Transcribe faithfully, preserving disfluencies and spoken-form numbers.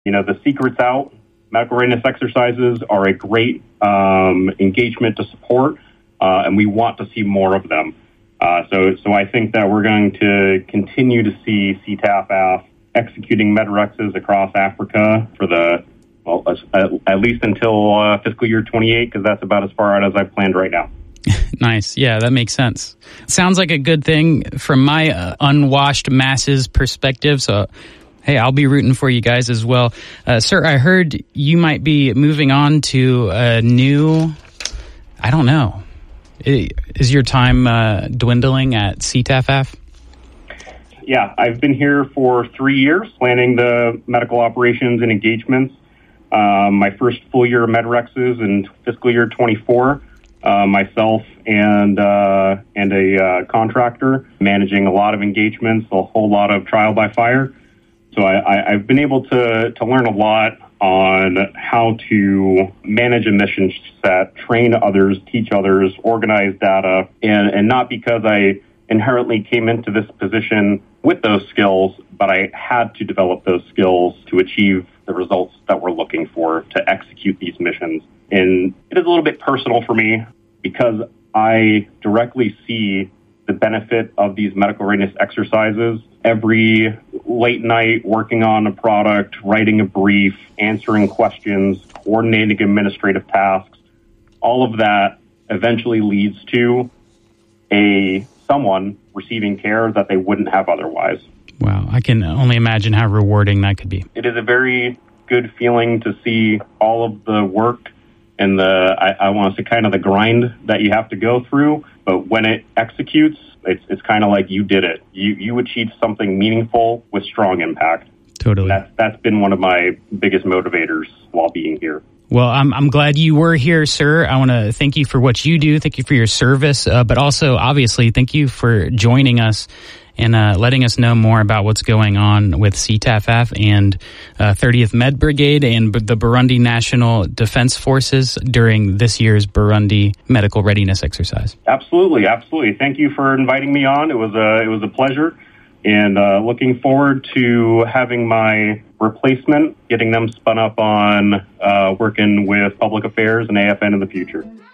You know, the secret's out. Medical readiness exercises are a great um, engagement to support, uh, and we want to see more of them. Uh, so, so I think that we're going to continue to see C T A F A F executing MedRexes across Africa for the, well, at, at least until uh, fiscal year twenty-eight, because that's about as far out as I've planned right now. Nice. Yeah, that makes sense. Sounds like a good thing from my uh, unwashed masses perspective. So, hey, I'll be rooting for you guys as well. Uh, sir, I heard you might be moving on to a new, I don't know. Is your time uh, dwindling at C T A F A F? Yeah, I've been here for three years planning the medical operations and engagements. Um, my first full year of MedRexes in fiscal year twenty-four. Uh, myself and uh, and a uh, contractor managing a lot of engagements, a whole lot of trial by fire. So I, I, I've been able to to learn a lot on how to manage a mission set, train others, teach others, organize data, and, and not because I inherently came into this position with those skills, but I had to develop those skills to achieve the results that we're looking for to execute these missions. And it is a little bit personal for me because I directly see the benefit of these medical readiness exercises every late night working on a product, writing a brief, answering questions, coordinating administrative tasks. All of that eventually leads to a someone receiving care that they wouldn't have otherwise. Wow, I can only imagine how rewarding that could be. It is a very good feeling to see all of the work and the, I, I want to say kind of the grind that you have to go through. But when it executes, it's it's kind of like you did it. You you achieved something meaningful with strong impact. Totally. That's that's been one of my biggest motivators while being here. Well, I'm I'm glad you were here, sir. I want to thank you for what you do. Thank you for your service, uh, but also obviously thank you for joining us and uh, letting us know more about what's going on with C T A F A F and uh, thirtieth Med Brigade and the Burundi National Defense Forces during this year's Burundi Medical Readiness Exercise. Absolutely, absolutely. Thank you for inviting me on. It was a it was a pleasure, and uh, looking forward to having my replacement, getting them spun up on uh, working with public affairs and A F N in the future.